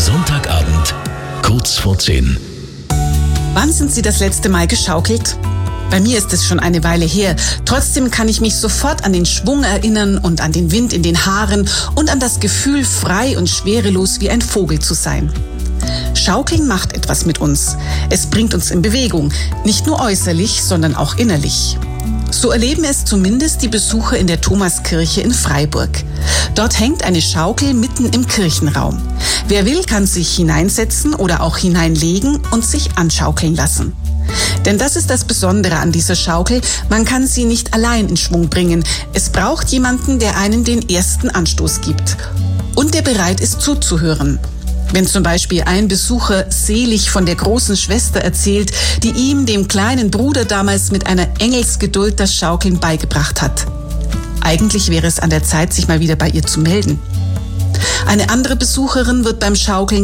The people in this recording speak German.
Sonntagabend, kurz vor 10. Wann sind Sie das letzte Mal geschaukelt? Bei mir ist es schon eine Weile her. Trotzdem kann ich mich sofort an den Schwung erinnern und an den Wind in den Haaren und an das Gefühl, frei und schwerelos wie ein Vogel zu sein. Schaukeln macht etwas mit uns. Es bringt uns in Bewegung, nicht nur äußerlich, sondern auch innerlich. So erleben es zumindest die Besucher in der Thomaskirche in Freiburg. Dort hängt eine Schaukel mitten im Kirchenraum. Wer will, kann sich hineinsetzen oder auch hineinlegen und sich anschaukeln lassen. Denn das ist das Besondere an dieser Schaukel, man kann sie nicht allein in Schwung bringen. Es braucht jemanden, der einen den ersten Anstoß gibt und der bereit ist zuzuhören. Wenn zum Beispiel ein Besucher selig von der großen Schwester erzählt, die ihm, dem kleinen Bruder, damals mit einer Engelsgeduld das Schaukeln beigebracht hat. Eigentlich wäre es an der Zeit, sich mal wieder bei ihr zu melden. Eine andere Besucherin wird beim Schaukeln